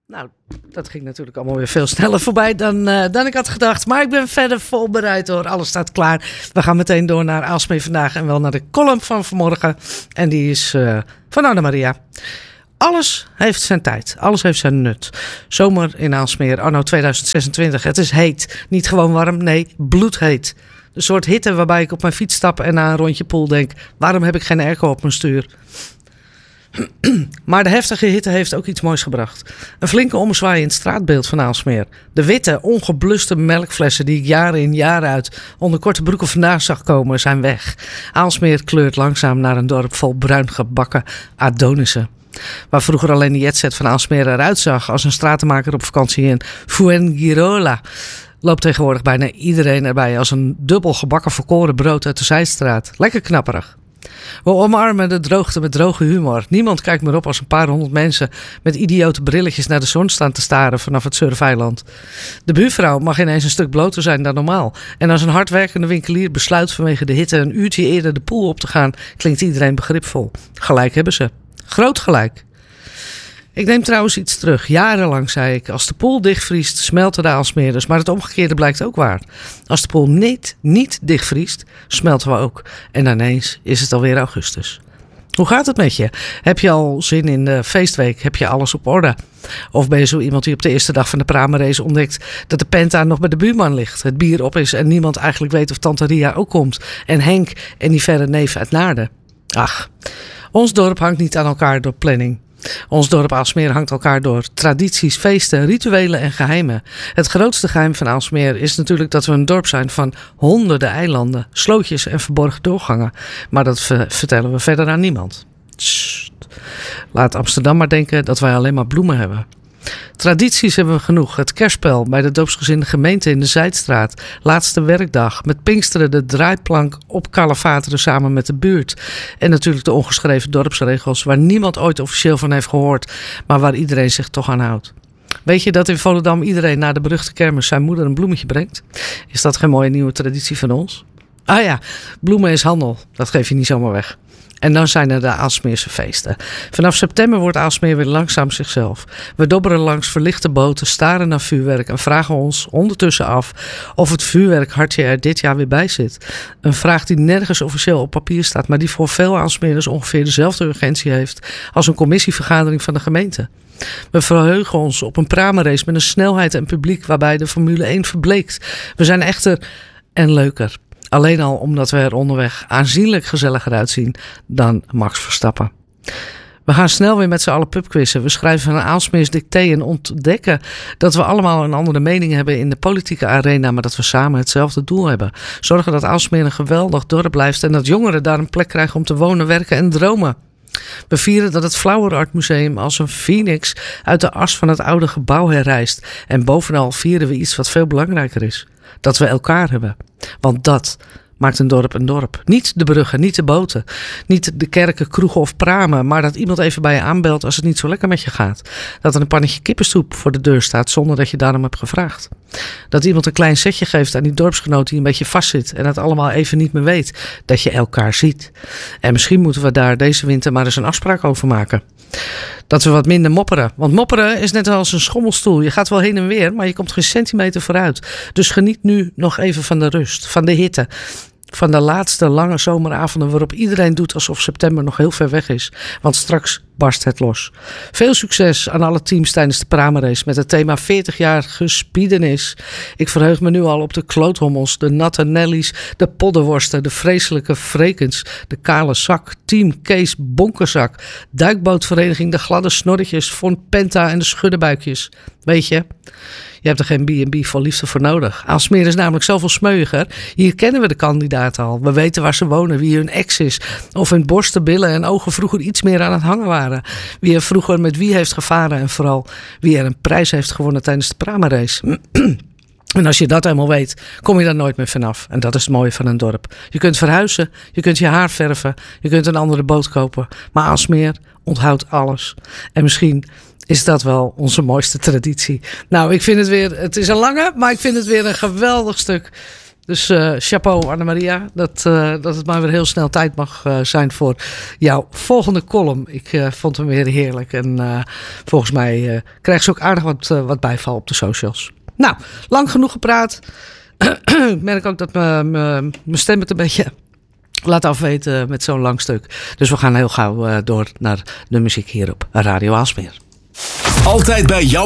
Nou, dat ging natuurlijk allemaal weer veel sneller voorbij dan ik had gedacht. Maar ik ben verder voorbereid hoor. Alles staat klaar. We gaan meteen door naar Aalsmeer vandaag en wel naar de column van vanmorgen. En die is van Annemaria. Alles heeft zijn tijd. Alles heeft zijn nut. Zomer in Aalsmeer, anno 2026. Het is heet. Niet gewoon warm, nee, bloedheet. De soort hitte waarbij ik op mijn fiets stap en na een rondje pool denk: waarom heb ik geen airco op mijn stuur? Maar de heftige hitte heeft ook iets moois gebracht. Een flinke ommezwaai in het straatbeeld van Aalsmeer. De witte, ongebluste melkflessen die ik jaar in jaar uit onder korte broeken vandaan zag komen, zijn weg. Aalsmeer kleurt langzaam naar een dorp vol bruin gebakken Adonissen. Waar vroeger alleen de jetset van Aalsmeer eruit zag als een stratenmaker op vakantie in Fuengirola, loopt tegenwoordig bijna iedereen erbij als een dubbel gebakken volkoren brood uit de zijstraat. Lekker knapperig. We omarmen de droogte met droge humor. Niemand kijkt meer op als een paar honderd mensen met idiote brilletjes naar de zon staan te staren vanaf het surfeiland. De buurvrouw mag ineens een stuk bloter zijn dan normaal. En als een hardwerkende winkelier besluit vanwege de hitte een uurtje eerder de poel op te gaan, klinkt iedereen begripvol. Gelijk hebben ze. Groot gelijk. Ik neem trouwens iets terug. Jarenlang zei ik, als de poel dichtvriest, smelten de Aalsmeerders. Maar het omgekeerde blijkt ook waar. Als de poel niet dichtvriest, smelten we ook. En ineens is het alweer augustus. Hoe gaat het met je? Heb je al zin in de feestweek? Heb je alles op orde? Of ben je zo iemand die op de eerste dag van de Pramerrace ontdekt dat de Penta nog bij de buurman ligt, het bier op is en niemand eigenlijk weet of Tante Ria ook komt? En Henk en die verre neef uit Naarden. Ach, ons dorp hangt niet aan elkaar door planning. Ons dorp Aalsmeer hangt elkaar door tradities, feesten, rituelen en geheimen. Het grootste geheim van Aalsmeer is natuurlijk dat we een dorp zijn van honderden eilanden, slootjes en verborgen doorgangen. Maar dat vertellen we verder aan niemand. Sst. Laat Amsterdam maar denken dat wij alleen maar bloemen hebben. Tradities hebben we genoeg. Het kerstspel bij de doopsgezinde gemeente in de Zijdstraat. Laatste werkdag. Met Pinksteren de draaiplank op Kalevateren samen met de buurt. En natuurlijk de ongeschreven dorpsregels waar niemand ooit officieel van heeft gehoord, maar waar iedereen zich toch aan houdt. Weet je dat in Volendam iedereen na de beruchte kermis zijn moeder een bloemetje brengt? Is dat geen mooie nieuwe traditie van ons? Ah ja, bloemen is handel. Dat geef je niet zomaar weg. En dan zijn er de Aalsmeerse feesten. Vanaf september wordt Aalsmeer weer langzaam zichzelf. We dobberen langs verlichte boten, staren naar vuurwerk en vragen ons ondertussen af of het vuurwerkhartje er dit jaar weer bij zit. Een vraag die nergens officieel op papier staat, maar die voor veel Aalsmeerders ongeveer dezelfde urgentie heeft als een commissievergadering van de gemeente. We verheugen ons op een Pramerrace met een snelheid en publiek waarbij de Formule 1 verbleekt. We zijn echter en leuker. Alleen al omdat we er onderweg aanzienlijk gezelliger uitzien dan Max Verstappen. We gaan snel weer met z'n allen pubquizzen. We schrijven een Aalsmeers dicté en ontdekken dat we allemaal een andere mening hebben in de politieke arena, maar dat we samen hetzelfde doel hebben. Zorgen dat Aalsmeer een geweldig dorp blijft en dat jongeren daar een plek krijgen om te wonen, werken en dromen. We vieren dat het Flower Art Museum als een phoenix uit de as van het oude gebouw herrijst. En bovenal vieren we iets wat veel belangrijker is. Dat we elkaar hebben. Want dat maakt een dorp een dorp. Niet de bruggen, niet de boten. Niet de kerken, kroegen of pramen. Maar dat iemand even bij je aanbelt als het niet zo lekker met je gaat. Dat er een pannetje kippensoep voor de deur staat zonder dat je daarom hebt gevraagd. Dat iemand een klein setje geeft aan die dorpsgenoot die een beetje vastzit. En het allemaal even niet meer weet. Dat je elkaar ziet. En misschien moeten we daar deze winter maar eens een afspraak over maken. Dat we wat minder mopperen. Want mopperen is net als een schommelstoel. Je gaat wel heen en weer, maar je komt geen centimeter vooruit. Dus geniet nu nog even van de rust, van de hitte. Van de laatste lange zomeravonden waarop iedereen doet alsof september nog heel ver weg is. Want straks barst het los. Veel succes aan alle teams tijdens de Pramerrace met het thema 40 jaar gespiedenis. Ik verheug me nu al op de kloothommels, de natte nellies, de poddenworsten, de vreselijke vrekens, de kale zak, team Kees Bonkerzak, duikbootvereniging de gladde snorretjes, Von Penta en de schuddenbuikjes. Weet je, je hebt er geen B&B vol liefde voor nodig. Aalsmeer is namelijk zoveel smeuiger. Hier kennen we de kandidaten al. We weten waar ze wonen, wie hun ex is. Of hun borsten, billen en ogen vroeger iets meer aan het hangen waren. Wie er vroeger met wie heeft gevaren en vooral wie er een prijs heeft gewonnen tijdens de Pramerrace. En als je dat helemaal weet, kom je daar nooit meer vanaf. En dat is het mooie van een dorp. Je kunt verhuizen, je kunt je haar verven, je kunt een andere boot kopen. Maar Aalsmeer onthoudt alles. En misschien is dat wel onze mooiste traditie. Nou, ik vind het weer, het is een lange, maar ik vind het weer een geweldig stuk Dus chapeau Annemaria, dat het maar weer heel snel tijd mag zijn voor jouw volgende column. Ik vond hem weer heerlijk en volgens mij krijgt ze ook aardig wat bijval op de socials. Nou, lang genoeg gepraat. Ik merk ook dat mijn stem het een beetje laat afweten met zo'n lang stuk. Dus we gaan heel gauw door naar de muziek hier op Radio Aalsmeer. Altijd bij jou